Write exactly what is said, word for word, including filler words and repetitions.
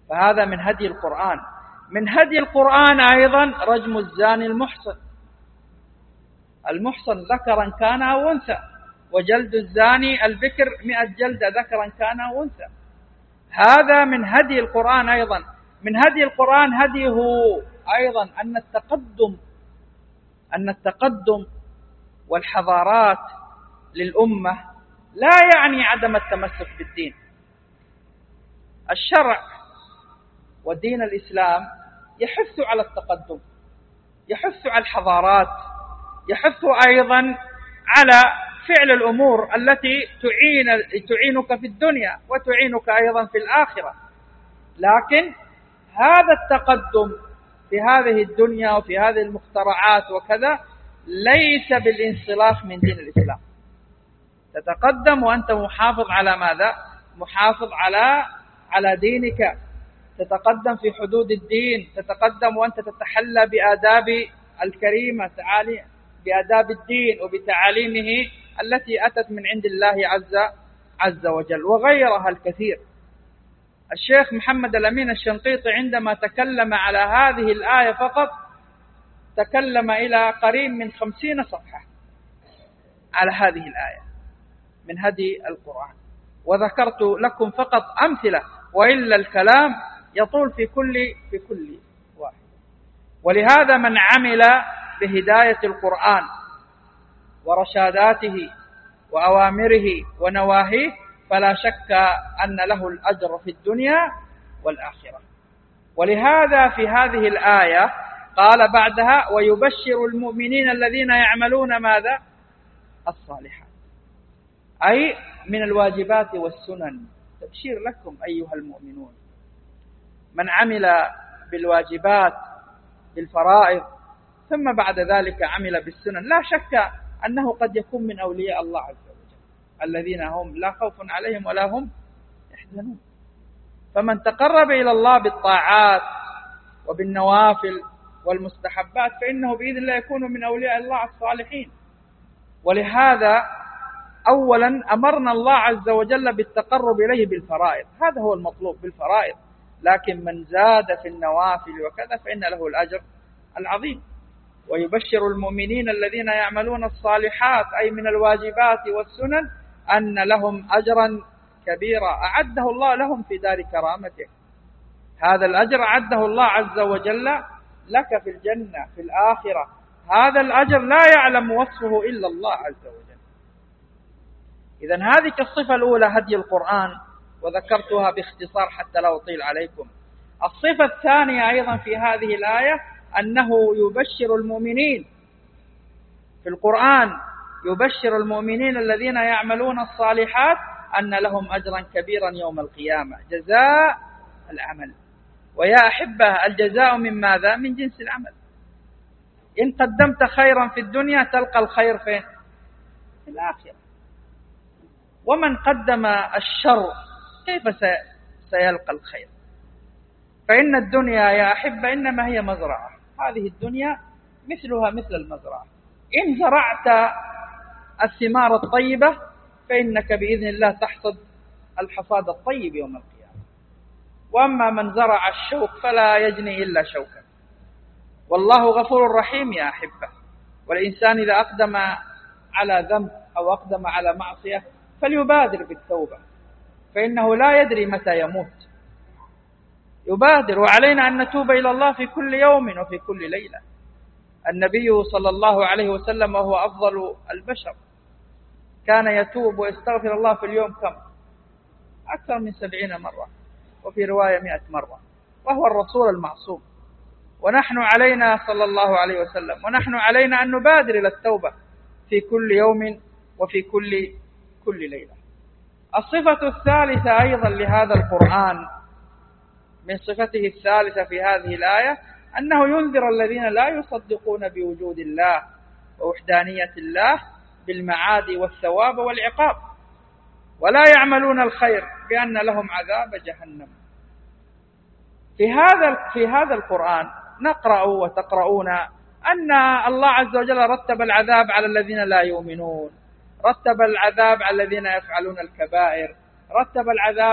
فهذا من هدي القرآن. من هدي القرآن أيضا رجم الزاني المحصن، المحصن ذكرا كان أو أنثى، وجلد الزاني البكر مئة جلدة ذكرا كان أو أنثى. هذا من هدي القرآن أيضا. من هدي القرآن هديه أيضا أن التقدم أن التقدم والحضارات للأمة لا يعني عدم التمسك بالدين. الشرع ودين الإسلام يحث على التقدم، يحث على الحضارات، يحث أيضا على فعل الأمور التي تعين تعينك في الدنيا وتعينك أيضا في الآخرة. لكن هذا التقدم في هذه الدنيا وفي هذه المخترعات وكذا ليس بالانسلاخ من دين الإسلام. تتقدم وأنت محافظ على ماذا؟ محافظ على على دينك، تتقدم في حدود الدين، تتقدم وأنت تتحلى بآداب الكريمة، تعالي بآداب الدين وبتعاليمه التي أتت من عند الله عز عز وجل، وغيرها الكثير. الشيخ محمد الأمين الشنقيطي عندما تكلم على هذه الآية فقط تكلم إلى قريب من خمسين صفحة على هذه الآية من هدي القرآن، وذكرت لكم فقط أمثلة، وإلا الكلام يطول في كل في كل واحد. ولهذا من عمل بهداية القرآن ورشاداته وأوامره ونواهيه فلا شك أن له الأجر في الدنيا والآخرة. ولهذا في هذه الآية قال بعدها: ويبشر المؤمنين الذين يعملون ماذا؟ الصالحات، أي من الواجبات والسنن. تبشير لكم أيها المؤمنون، من عمل بالواجبات بالفرائض ثم بعد ذلك عمل بالسنن لا شك أنه قد يكون من أولياء الله عز وجل الذين هم لا خوف عليهم ولا هم يحزنون. فمن تقرب إلى الله بالطاعات وبالنوافل والمستحبات فإنه بإذن الله يكون من أولياء الله الصالحين. ولهذا أولا أمرنا الله عز وجل بالتقرب إليه بالفرائض، هذا هو المطلوب بالفرائض، لكن من زاد في النوافل وكذا فإن له الأجر العظيم. ويبشر المؤمنين الذين يعملون الصالحات أي من الواجبات والسنن أن لهم أجرا كبيرا أعده الله لهم في دار كرامته. هذا الأجر أعده الله عز وجل لك في الجنة في الآخرة، هذا الأجر لا يعلم وصفه إلا الله عز وجل. إذن هذه الصفة الأولى هدي القرآن، وذكرتها باختصار حتى لا أطيل عليكم. الصفة الثانية أيضا في هذه الآية أنه يبشر المؤمنين في القرآن، يبشر المؤمنين الذين يعملون الصالحات أن لهم أجرا كبيرا يوم القيامة، جزاء العمل. ويا أحبة الجزاء من ماذا؟ من جنس العمل. إن قدمت خيرا في الدنيا تلقى الخير فين؟ في الآخرة. ومن قدم الشر كيف سيلقى الخير؟ فإن الدنيا يا أحبة إنما هي مزرعة، هذه الدنيا مثلها مثل المزرعة، إن زرعت الثمار الطيبة فإنك بإذن الله تحصد الحصاد الطيب يوم القيامة. وأما من زرع الشوك فلا يجني إلا شوكا. والله غفور رحيم يا أحبة. والإنسان إذا أقدم على ذنب أو أقدم على معصية فليبادر بالتوبة، فإنه لا يدري متى يموت. يبادر، وعلينا أن نتوب إلى الله في كل يوم وفي كل ليلة. النبي صلى الله عليه وسلم وهو أفضل البشر كان يتوب ويستغفر الله في اليوم كم؟ أكثر من سبعين مرة، وفي رواية مئة مرة، وهو الرسول المعصوم. ونحن علينا صلى الله عليه وسلم ونحن علينا أن نبادر إلى التوبة في كل يوم وفي كل كل ليلة. الصفة الثالثة أيضا لهذا القرآن من صفته الثالثة في هذه الآية أنه ينذر الذين لا يصدقون بوجود الله ووحدانية الله بالمعاد والثواب والعقاب ولا يعملون الخير بأن لهم عذاب جهنم. في هذا في هذا القرآن نقرأ وتقرؤون أن الله عز وجل رتب العذاب على الذين لا يؤمنون، رتب العذاب على الذين يفعلون الكبائر، رتب العذاب